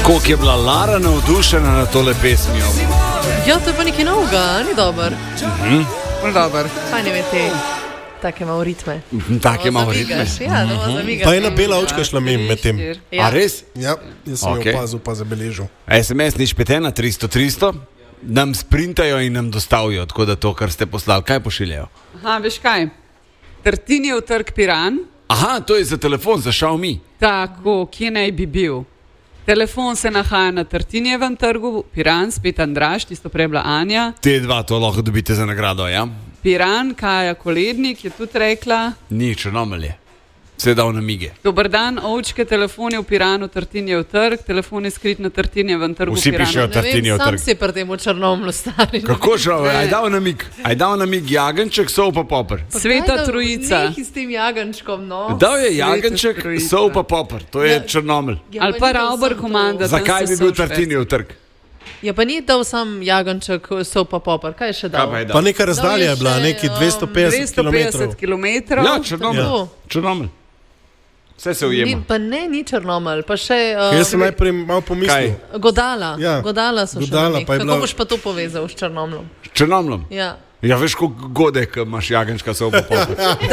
Koliko je bila Lara navdušena na tole pesmijo. Ja, to je pa nekaj novega, ni dober. Dober. Fajn je te take malo ritme. Take malo ritme. Ja, zamigaš. Pa ena bela očka šla mimo med tem. A res? Ja, jaz sem jo opazil, pa zabeležil. SMS nič 5 300 nam sprintajo in nam dostavijo, tako da to, kar ste poslali, kaj pošiljajo? Aha, veš kaj? Tartinijev trg Piran. Aha, to je za telefon, za Xiaomi. Tako, kje naj bi bil? Telefon se nahaja na Tartinijevem trgu, Piran, spet Andraž, tisto prej bila Anja. Te dva to lahko dobite za nagrado, ja? Piran, Kaja Kolednik je tudi rekla. Ni Črnomelj je. Se je dal namige. Dober dan, ovčke, telefon je v Piranu, Tartinijev trg, telefon je skrit na Tartinijevem trgu. Vsi pišejo Tartinijev trg. Sam si pri tem v Črnomlju stari. Kako šel? Aj dal namig jagenček, sol pa popr. Sveta Trojica. Nekaj s tem jagenčkom, no. Dal je jagenček, sol pa popr. To je Črnomelj. Ali pa Rauber komanda. Zakaj bi bil Tartinijev trg? Ja, pa ni dal sam jagenček, sol pa popr. Kaj je še dal? Pa neka razdalja je bila, neki 250 km. Ja, Črnomelj. Vse se ujema. Pa ni Črnomelj, pa še... Jaz sem najprej malo pomislil. Godala. Ja. Godala so Godala, še. Kako boš pa to povezal s Črnomljem? Črnomljem? Ja. Ja, veš, koliko godek imaš jagenčka sobo popr.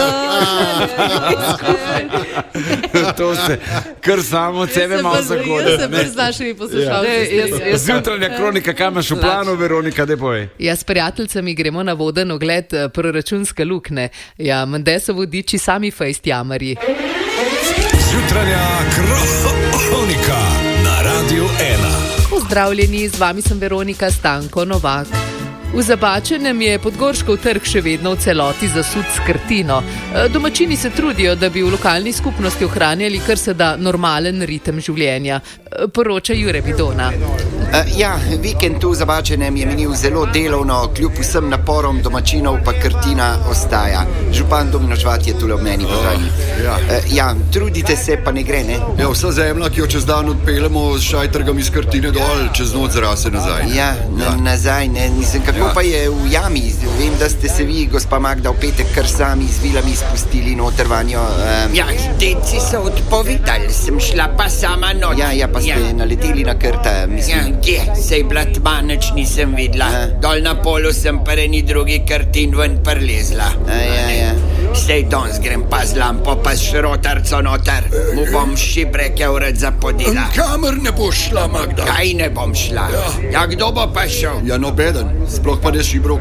To se kar samo od sebe malo zagode. Jaz se brez našimi poslušalci. Zjutranja kronika, kaj imaš v planu, Veronika, daj povej. Ja, s prijateljicami gremo na voden ogled proračunske lukne. Ja, menda so vodiči sami fejst jamarji. Zjutranja kronika na Radiu 1. Pozdravljeni, z vami sem Veronika Stanko Novak. V Zabačenem je Podgorškov trg še vedno v celoti zasut s krtino. Domačini se trudijo, da bi v lokalni skupnosti ohranjali kar se da normalen ritem življenja. Poroča Jure Bidona. Ja, vikend v Zabačenem je minil zelo delovno, kljub vsem naporom domačinov pa krtina ostaja. Župan Domno Žvat je tule ob meni pozdravljen. Ja, trudite se, pa ne gre, ne? Ja, vsa zemlja, ki jo čez dan odpeljemo s šajtrgam iz krtine dol, čez noč zrase nazaj. Ja, nazaj, ne, nisem kako pa je v jami. Vem, da ste se vi, gospa Magda, v petek kar sami z vilami spustili noter vanjo. Ja, deci so odpovedali, sem šla pa sama noč. Ja, pa ste naleteli na krta, mislim. Ja, sej bila tma, nič nisem videla. Dol na polu sem pa eni drugi krtin ven prlezla. Ja. Sej danes grem pa z lampo, pa s šrotarco noter. Mu bom šibreke ured zapodila. Kamor ne boš šla, Magda? Kaj ne bom šla? Ja, kdo bo pa šel? Ja, nobeden, sploh pa ne šibrok.